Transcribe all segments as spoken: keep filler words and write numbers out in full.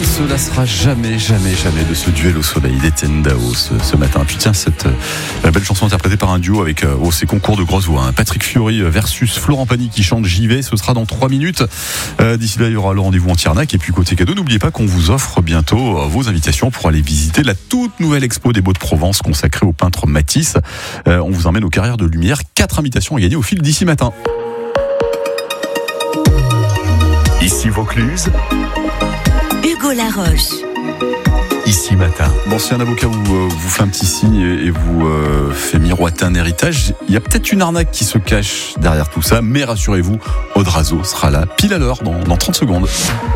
se lassera jamais, jamais, jamais de ce duel au soleil d'Étienne Dao ce, ce matin. Puis tiens, cette euh, belle chanson interprétée par un duo avec euh, oh, ces concours de grosses voix. Hein. Patrick Fiori versus Florent Pagny qui chante J'y vais. Ce sera dans trois minutes. Euh, d'ici là, il y aura le rendez-vous en Tiernac. Et puis côté cadeau, n'oubliez pas qu'on vous offre bientôt euh, vos invitations pour aller visiter la toute nouvelle expo des Beaux de Provence consacrée au peintre Matisse. Euh, on vous emmène aux Carrières de Lumière. Quatre invitations à gagner au fil d'ici matin. Ici Vaucluse, Hugo Laroche. Ici Matin. Bon, si un avocat vous, euh, vous fait un petit signe et, et vous euh, fait miroiter un héritage, il y a peut-être une arnaque qui se cache derrière tout ça, mais rassurez-vous, Audrazo sera là pile à l'heure dans, dans trente secondes.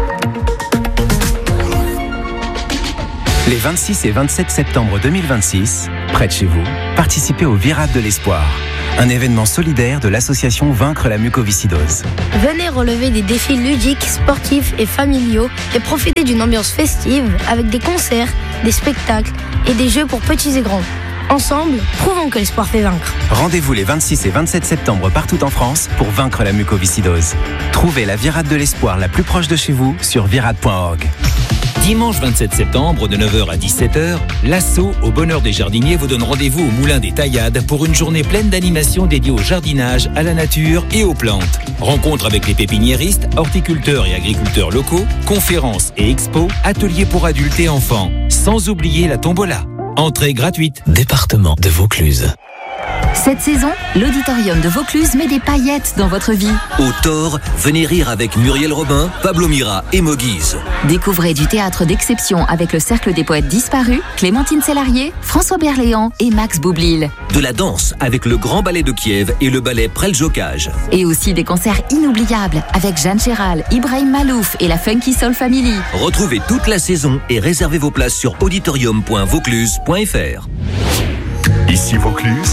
Les vingt-six et vingt-sept septembre deux mille vingt-six, près de chez vous, participez au Virade de l'Espoir, un événement solidaire de l'association Vaincre la mucoviscidose. Venez relever des défis ludiques, sportifs et familiaux et profitez d'une ambiance festive avec des concerts, des spectacles et des jeux pour petits et grands. Ensemble, prouvons que l'espoir fait vaincre. Rendez-vous les vingt-six et vingt-sept septembre partout en France pour vaincre la mucoviscidose. Trouvez la Virade de l'Espoir la plus proche de chez vous sur virade point org. Dimanche vingt-sept septembre de neuf heures à dix-sept heures, l'Asso au Bonheur des Jardiniers vous donne rendez-vous au Moulin des Taillades pour une journée pleine d'animations dédiée au jardinage, à la nature et aux plantes. Rencontres avec les pépiniéristes, horticulteurs et agriculteurs locaux, conférences et expos, ateliers pour adultes et enfants. Sans oublier la tombola. Entrée gratuite. Département de Vaucluse. Cette saison, l'auditorium de Vaucluse met des paillettes dans votre vie. Au Thor, venez rire avec Muriel Robin, Pablo Mira et Moguise. Découvrez du théâtre d'exception avec le Cercle des Poètes Disparus, Clémentine Sélarié, François Berléand et Max Boublil. De la danse avec le Grand Ballet de Kiev et le Ballet Preljocaj. Et aussi des concerts inoubliables avec Jeanne Chéral, Ibrahim Malouf et la Funky Soul Family. Retrouvez toute la saison et réservez vos places sur auditorium point vaucluse point f r. Ici Vaucluse,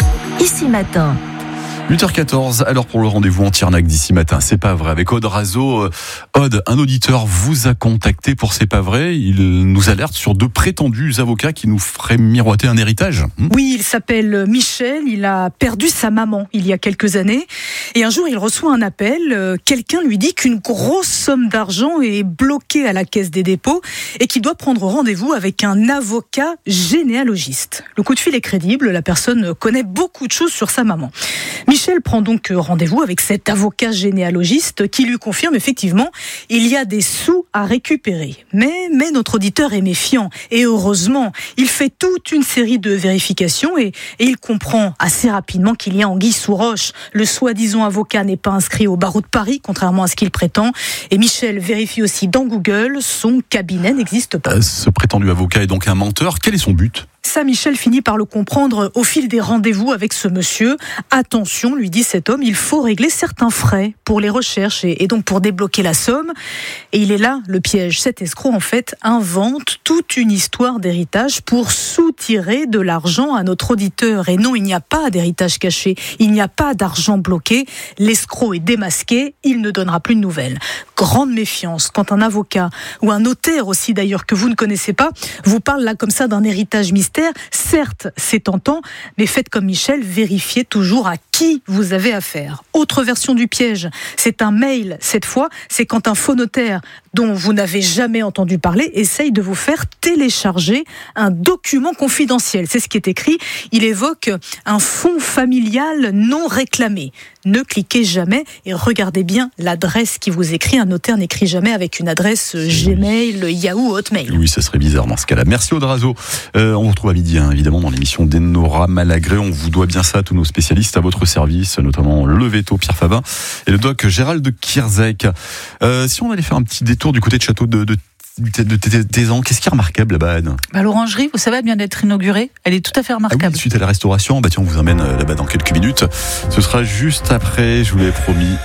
Ici Matin. huit heures quatorze, alors pour le rendez-vous en Tiernac d'ici matin, c'est pas vrai. Avec Audrazo, Aude, un auditeur vous a contacté pour C'est pas vrai. Il nous alerte sur deux prétendus avocats qui nous feraient miroiter un héritage. Oui, il s'appelle Michel, il a perdu sa maman il y a quelques années. Et un jour, il reçoit un appel. Quelqu'un lui dit qu'une grosse somme d'argent est bloquée à la Caisse des dépôts et qu'il doit prendre rendez-vous avec un avocat généalogiste. Le coup de fil est crédible, la personne connaît beaucoup de choses sur sa maman. Michel prend donc rendez-vous avec cet avocat généalogiste qui lui confirme effectivement il y a des sous à récupérer. Mais, mais notre auditeur est méfiant et heureusement, il fait toute une série de vérifications et, et il comprend assez rapidement qu'il y a anguille sous roche. Le soi-disant avocat n'est pas inscrit au barreau de Paris, contrairement à ce qu'il prétend. Et Michel vérifie aussi dans Google, son cabinet n'existe pas. Euh, ce prétendu avocat est donc un menteur. Quel est son but ? Ça, Michel finit par le comprendre au fil des rendez-vous avec ce monsieur. Attention, lui dit cet homme, il faut régler certains frais pour les recherches et, et donc pour débloquer la somme. Et il est là, le piège. Cet escroc, en fait, invente toute une histoire d'héritage pour soutirer de l'argent à notre auditeur. Et non, il n'y a pas d'héritage caché. Il n'y a pas d'argent bloqué. L'escroc est démasqué. Il ne donnera plus de nouvelles. Grande méfiance quand un avocat ou un notaire aussi d'ailleurs que vous ne connaissez pas vous parle là comme ça d'un héritage mystère. Certes, c'est tentant, mais faites comme Michel, vérifiez toujours à qui vous avez affaire. Autre version du piège, c'est un mail. Cette fois, c'est quand un faux notaire dont vous n'avez jamais entendu parler essaye de vous faire télécharger un document confidentiel. C'est ce qui est écrit. Il évoque un fonds familial non réclamé. Ne cliquez jamais et regardez bien l'adresse qui vous écrit. Un notaire n'écrit jamais avec une adresse Gmail, Yahoo, Hotmail. Oui, ça serait bizarre dans ce cas-là. Merci Audrazo. Euh, on vous retrouve à midi, hein, évidemment, dans l'émission d'Enora Malagré. On vous doit bien ça à tous nos spécialistes à votre service, notamment le Veto, Pierre Fabin et le doc Gérald de Kierzek. Euh, si on allait faire un petit détour du côté de Château de, de de Tézan, qu'est-ce qui est remarquable là-bas, Anne ? Bah, l'orangerie, vous savez, vient d'être inaugurée. Elle est tout à fait remarquable. Ah oui, suite à la restauration, bah tiens, on vous emmène là-bas dans quelques minutes. Ce sera juste après, je vous l'ai promis.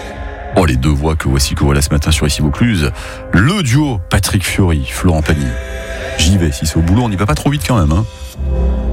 Oh, les deux voix que voici, que voilà ce matin sur Ici Vaucluse. Le duo Patrick Fiori, Florent Pagny. J'y vais, si c'est au boulot, on n'y va pas trop vite quand même, hein.